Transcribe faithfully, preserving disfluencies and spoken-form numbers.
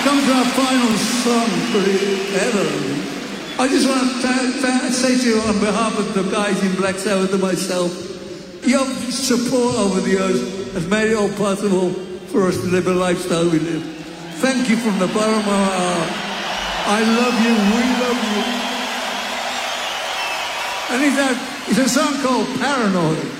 come to our final song for the ever. I just want to th- th- say to you on behalf of the guys in Black Sabbath and myself, your support over the years has made it all possible for us to live a lifestyle we live. Thank you from the bottom of our heart. I love you, we love you. And it's a, it's a song called Paranoid.